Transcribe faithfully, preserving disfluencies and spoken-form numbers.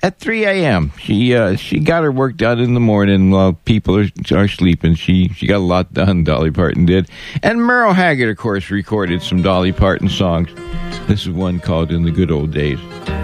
at three a.m. She uh, she got her work done in the morning while people are, are sleeping. She she got a lot done, Dolly Parton did. And Merle Haggard, of course, recorded some Dolly Parton songs. This is one called In the Good Old Days.